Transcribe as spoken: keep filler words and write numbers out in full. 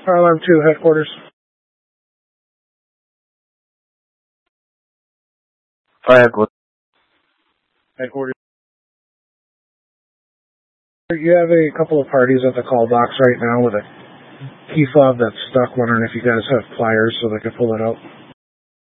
Fire alarm two, headquarters. Fire headquarters. Headquarters. You have a couple of parties at the call box right now with a key fob that's stuck. Wondering if you guys have pliers so they can pull it out.